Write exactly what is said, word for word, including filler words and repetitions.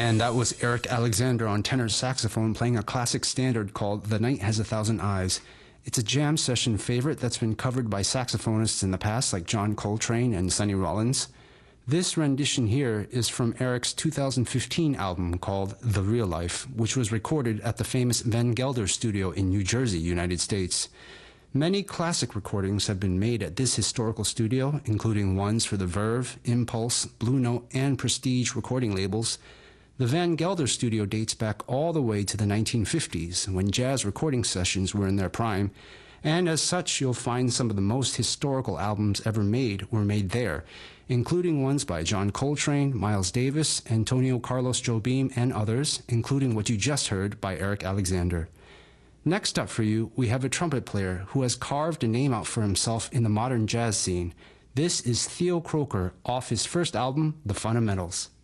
And that was Eric Alexander on tenor saxophone playing a classic standard called The Night Has a Thousand Eyes. It's a jam session favorite that's been covered by saxophonists in the past like John Coltrane and Sonny Rollins. This rendition here is from Eric's two thousand fifteen album called The Real Life, which was recorded at the famous Van Gelder studio in New Jersey, United States. Many classic recordings have been made at this historical studio, including ones for the Verve, Impulse, Blue Note, and Prestige recording labels. The Van Gelder studio dates back all the way to the nineteen fifties, when jazz recording sessions were in their prime, and as such you'll find some of the most historical albums ever made were made there, including ones by John Coltrane, Miles Davis, Antonio Carlos Jobim, and others, including what you just heard by Eric Alexander. Next up for you, we have a trumpet player who has carved a name out for himself in the modern jazz scene. This is Theo Croker off his first album, The Fundamentals.